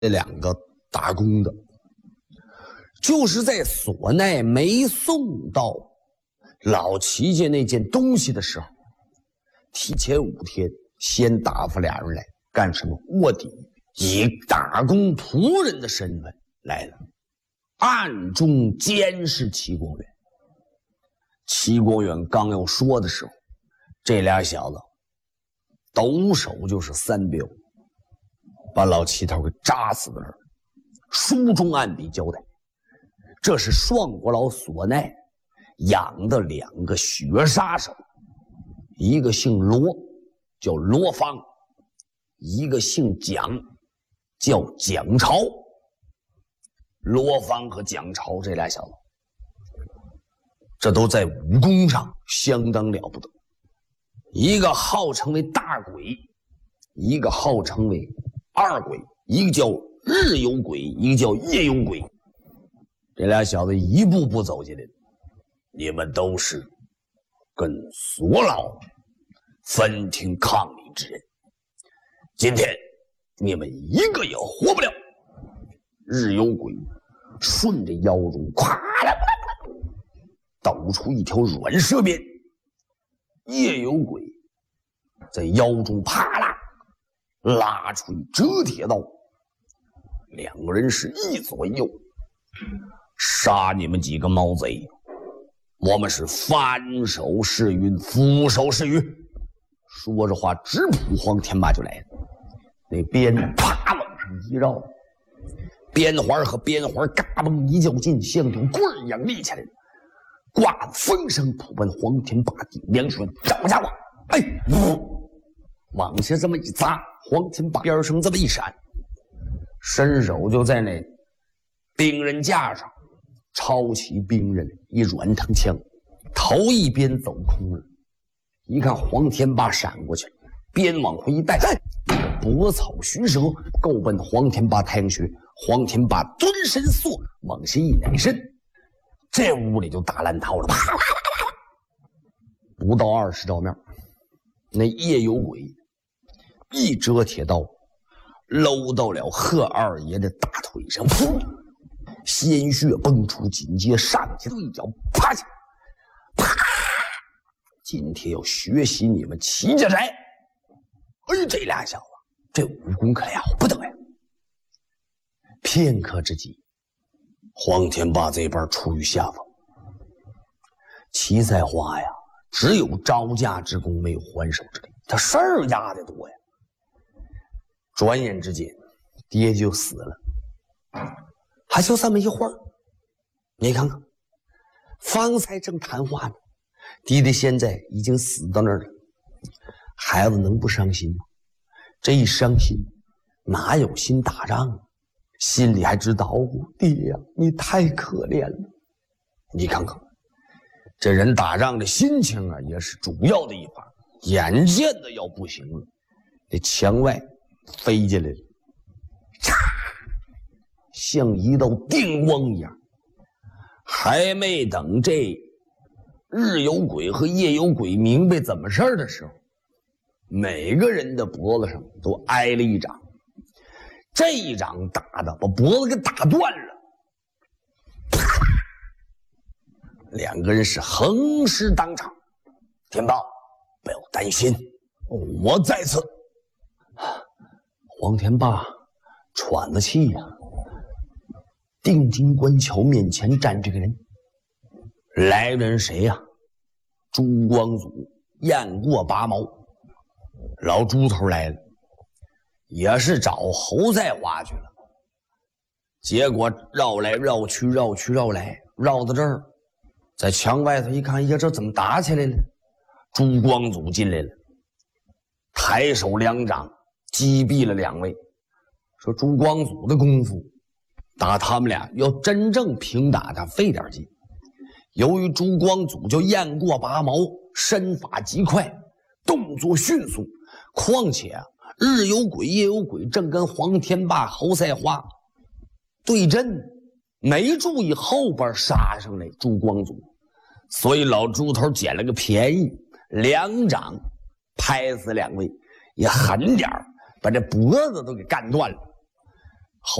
这两个打工的，就是在索奈没送到老齐家那件东西的时候，提前5天先打发俩人来干什么？卧底，以打工仆人的身份来了，暗中监视齐光远。齐光远刚要说的时候，这俩小子抖手就是3镖，把老齐头给扎死在那儿。书中暗笔交代，这是双国老索奈养的2个血杀手，一个姓罗，叫罗芳；一个姓蒋，叫蒋朝。罗芳和蒋朝这俩小子，这都在武功上相当了不得，一个号称为大鬼，一个号称为二鬼，一个叫日有鬼，一个叫夜有鬼。这俩小子一步步走进来，你们都是跟索老分庭抗礼之人，今天你们一个也活不了。日有鬼顺着腰中咵啦抖出一条软蛇鞭，夜有鬼在腰中啪啦拉出一折铁刀，两个人是一左一右，杀你们几个毛贼，我们是反手是云，俯手是雨。说着话直扑黄天霸就来了，那鞭啪往上一绕，鞭环和鞭环嘎嘣一较劲，像条棍儿一样立起来了，挂风声扑奔黄天霸顶梁拳，找家伙，哎，往下这么一砸，黄天霸边上这么一闪，伸手就在那兵刃架上抄起兵刃，一软藤枪，头一边走空了。一看黄天霸闪过去，鞭往回一带，搏草寻蛇，够奔黄天霸太阳穴。黄天霸蹲身缩，往下一乃身，这屋里就打烂套了，啪啪啪啪啪，不到20兆面，那夜有鬼一折铁刀搂到了贺二爷的大腿上，噗，鲜血崩出，紧接上去一脚，啪嚓，啪！今天要学习你们齐家宅。哎，这俩小子这武功可了不得呀！片刻之际，黄天霸这边处于下风，齐赛花呀，只有招架之功，没有还手之力，他事儿压得多呀。转眼之间，爹就死了，还就这么一会儿，你看看，方才正谈话呢，爹爹现在已经死到那儿了，孩子能不伤心吗？这一伤心，哪有心打仗啊？心里还直捣鼓，爹呀，你太可怜了。你看看，这人打仗的心情啊，也是主要的一方。眼见的要不行了，这墙外飞进来了，嚓，像一道电光一样。还没等这日有鬼和夜有鬼明白怎么事儿的时候，每个人的脖子上都挨了一掌。这一掌打的把脖子给打断了，啪！两个人是横尸当场。天霸，不要担心，我在此。黄天霸喘着气呀，定睛观瞧面前站这个人，来人谁呀？朱光祖雁过拔毛，老朱头来了。也是找侯赛花去了，结果绕来绕去，绕去绕来，绕到这儿，在墙外头一看，呀，这怎么打起来了？朱光祖进来了，抬手2掌击毙了2位。说朱光祖的功夫，打他们俩要真正平打他费点劲。由于朱光祖就雁过拔毛，身法极快，动作迅速，况且日有鬼夜有鬼正跟黄天霸侯赛花对阵，没注意后边杀上来朱光祖，所以老朱头捡了个便宜，2掌拍死2位，也狠点把这脖子都给干断了。